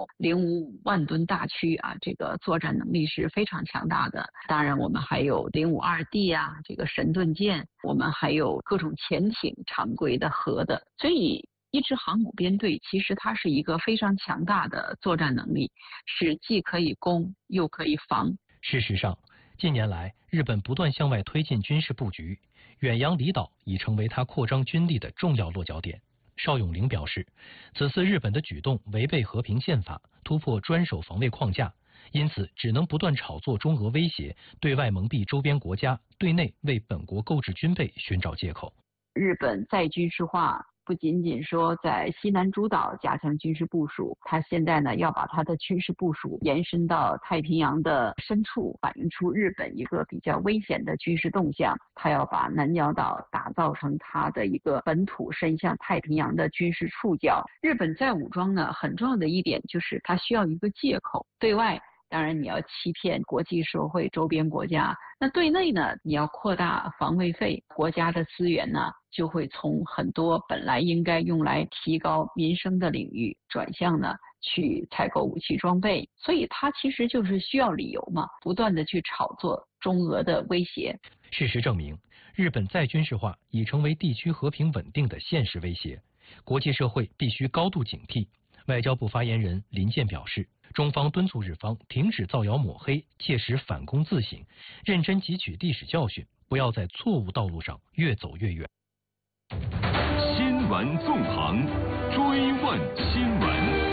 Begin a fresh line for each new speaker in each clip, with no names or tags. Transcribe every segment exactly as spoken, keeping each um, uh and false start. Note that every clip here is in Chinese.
零五五万吨大驱啊，这个作战能力是非常强大的。当然，我们还有零五二 D 啊，这个神盾舰，我们还有各种潜艇，常规的、核的，所以。一支航母编队其实它是一个非常强大的作战能力，是既可以攻又可以防。
事实上，近年来日本不断向外推进军事布局，远洋离岛已成为它扩张军力的重要落脚点。邵永龄表示，此次日本的举动违背和平宪法，突破专守防卫框架，因此只能不断炒作中俄威胁，对外蒙蔽周边国家，对内为本国购置军备寻找借口。
日本再军事化不仅仅说在西南诸岛加强军事部署，它现在呢要把它的军事部署延伸到太平洋的深处，反映出日本一个比较危险的军事动向。它要把南鸟岛打造成它的一个本土伸向太平洋的军事触角。日本再武装呢，很重要的一点就是它需要一个借口，对外当然你要欺骗国际社会周边国家，那对内呢你要扩大防卫费，国家的资源呢就会从很多本来应该用来提高民生的领域转向呢去采购武器装备，所以它其实就是需要理由嘛，不断的去炒作中俄的威胁。
事实证明，日本再军事化已成为地区和平稳定的现实威胁，国际社会必须高度警惕。外交部发言人林健表示，中方敦促日方停止造谣抹黑，切实反躬自省，认真汲取历史教训，不要在错误道路上越走越远。
新闻纵横，追问新闻。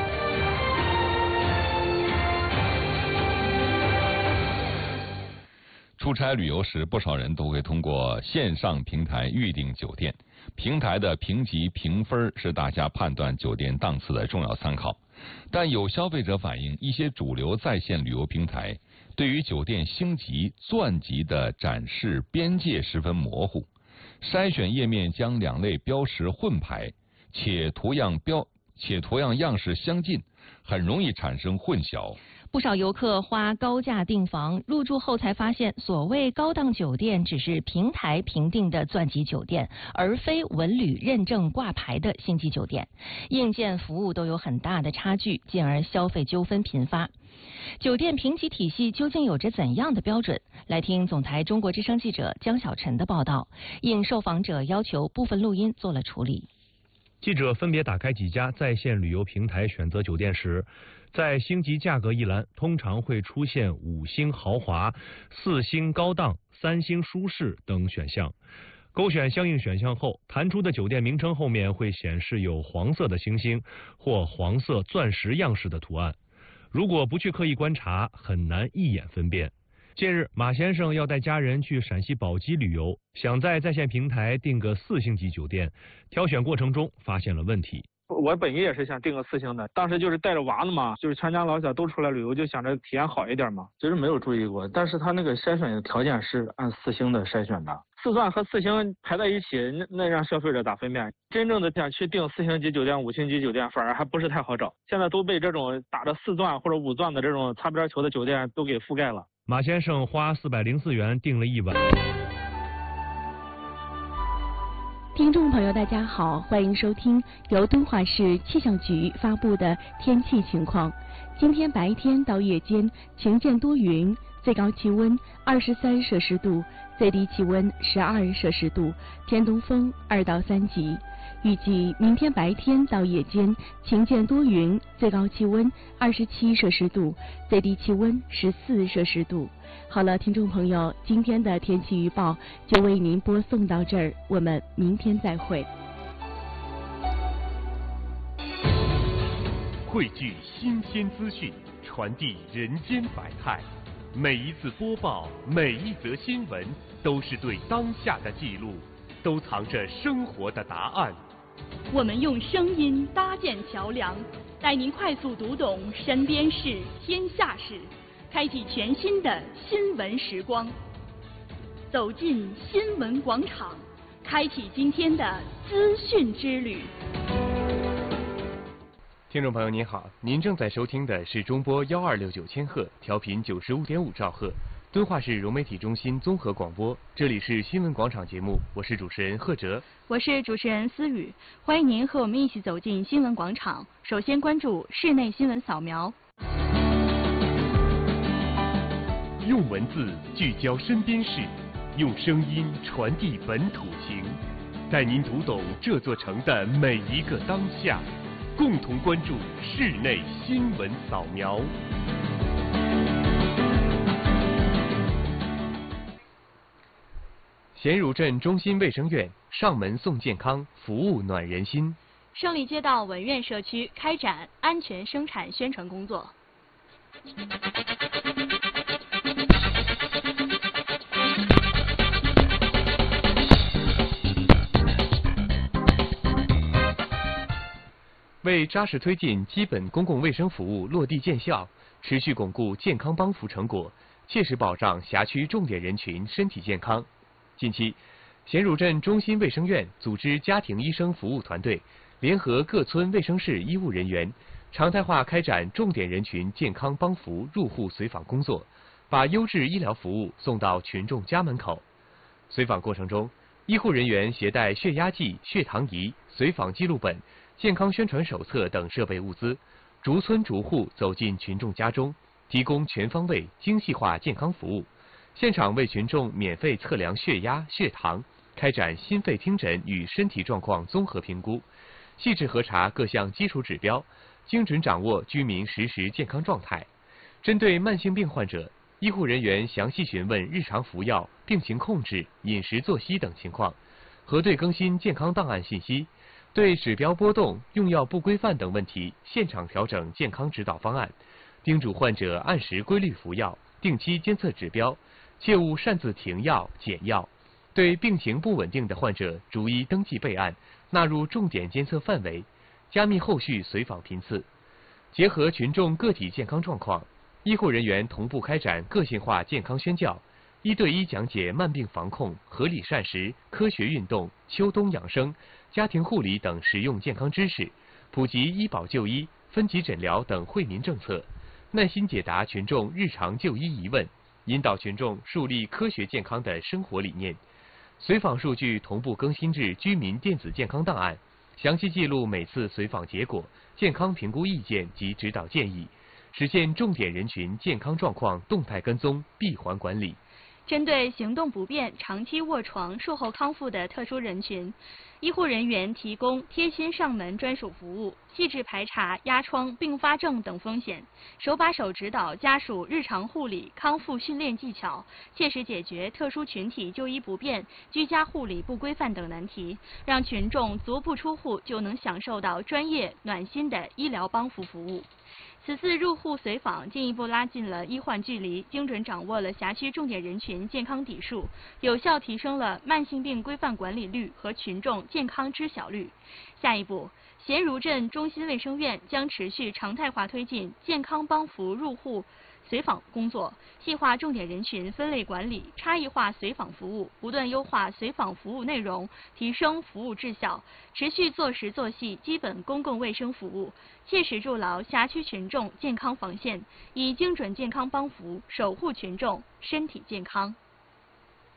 出差旅游时，不少人都会通过线上平台预订酒店。平台的评级评分是大家判断酒店档次的重要参考。但有消费者反映，一些主流在线旅游平台对于酒店星级、钻级的展示边界十分模糊，筛选页面将两类标识混排，且图样标且图样样式相近，很容易产生混淆。
不少游客花高价订房，入住后才发现，所谓高档酒店只是平台评定的钻级酒店，而非文旅认证挂牌的星级酒店，硬件服务都有很大的差距，进而消费纠纷频发。酒店评级体系究竟有着怎样的标准？来听总台中国之声记者江小晨的报道。应受访者要求，部分录音做了处理。
记者分别打开几家在线旅游平台选择酒店时，在星级价格一栏通常会出现五星豪华、四星高档、三星舒适等选项。勾选相应选项后，弹出的酒店名称后面会显示有黄色的星星或黄色钻石样式的图案。如果不去刻意观察，很难一眼分辨。近日，马先生要带家人去陕西宝鸡旅游，想在在线平台订个四星级酒店，挑选过程中发现了问题。
我本意也是想订个四星的，当时就是带着娃子嘛，就是全家老小都出来旅游，就想着体验好一点嘛。其实没有注意过，但是他那个筛选的条件是按四星的筛选的，四钻和四星排在一起，那那让消费者咋分辨？真正的想去订四星级酒店、五星级酒店，反而还不是太好找。现在都被这种打着四钻或者五钻的这种擦边球的酒店都给覆盖了。
马先生花四百零四元订了一晚。
听众朋友大家好，欢迎收听由敦化市气象局发布的天气情况。今天白天到夜间晴间多云，最高气温二十三摄氏度，最低气温十二摄氏度，偏东风二到三级。预计明天白天到夜间晴间多云，最高气温二十七摄氏度，最低气温十四摄氏度。好了，听众朋友，今天的天气预报就为您播送到这儿，我们明天再会。
汇聚新鲜资讯，传递人间百态。每一次播报，每一则新闻，都是对当下的记录，都藏着生活的答案。
我们用声音搭建桥梁，带您快速读懂身边事、天下事，开启全新的新闻时光。走进新闻广场，开启今天的资讯之旅。
听众朋友您好，您正在收听的是中波幺二六九千赫，调频九十五点五兆赫， 敦化市融媒体中心综合广播，这里是新闻广场节目，我是主持人贺哲，
我是主持人思雨，欢迎您和我们一起走进新闻广场。首先关注室内新闻扫描。
用文字聚焦身边事，用声音传递本土情，带您读懂这座城的每一个当下，共同关注室内新闻扫描。咸汝镇中心卫生院上门送健康，服务暖人心。
胜利街道文苑社区开展安全生产宣传工作。
为扎实推进基本公共卫生服务落地见效，持续巩固健康帮扶成果，切实保障辖区重点人群身体健康。近期，咸汝镇中心卫生院组织家庭医生服务团队，联合各村卫生室医务人员，常态化开展重点人群健康帮扶入户随访工作，把优质医疗服务送到群众家门口。随访过程中，医护人员携带血压计、血糖仪、随访记录本、健康宣传手册等设备物资，逐村逐户走进群众家中，提供全方位、精细化健康服务。现场为群众免费测量血压、血糖，开展心肺听诊与身体状况综合评估，细致核查各项基础指标，精准掌握居民实时健康状态。针对慢性病患者，医护人员详细询问日常服药、病情控制、饮食作息等情况，核对更新健康档案信息，对指标波动、用药不规范等问题现场调整健康指导方案，叮嘱患者按时规律服药，定期监测指标，切勿擅自停药、减药。对病情不稳定的患者，逐一登记备案，纳入重点监测范围，加密后续随访频次。结合群众个体健康状况，医护人员同步开展个性化健康宣教，一对一讲解慢病防控、合理膳食、科学运动、秋冬养生、家庭护理等实用健康知识，普及医保就医、分级诊疗等惠民政策，耐心解答群众日常就医疑问，引导群众树立科学健康的生活理念。随访数据同步更新至居民电子健康档案，详细记录每次随访结果、健康评估意见及指导建议，实现重点人群健康状况动态跟踪、闭环管理。
针对行动不便、长期卧床、术后康复的特殊人群，医护人员提供贴心上门专属服务，细致排查压疮、并发症等风险，手把手指导家属日常护理、康复训练技巧，切实解决特殊群体就医不便、居家护理不规范等难题，让群众足不出户就能享受到专业暖心的医疗帮扶服务。此次入户随访进一步拉近了医患距离，精准掌握了辖区重点人群健康底数，有效提升了慢性病规范管理率和群众健康知晓率。下一步，咸汝镇中心卫生院将持续常态化推进健康帮扶入户随访工作，细化重点人群分类管理，差异化随访服务，不断优化随访服务内容，提升服务质效，持续做实做细基本公共卫生服务，切实筑牢辖区群众健康防线，以精准健康帮扶守护群众身体健康。